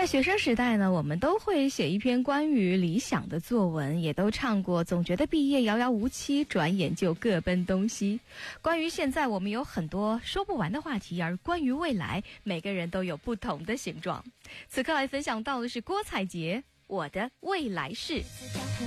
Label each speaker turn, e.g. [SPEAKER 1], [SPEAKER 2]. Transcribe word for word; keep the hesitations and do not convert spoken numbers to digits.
[SPEAKER 1] 在学生时代呢，我们都会写一篇关于理想的作文，也都唱过总觉得毕业遥遥无期，转眼就各奔东西。关于现在，我们有很多说不完的话题，而关于未来，每个人都有不同的形状。此刻来分享到的是郭采洁，我的未来式。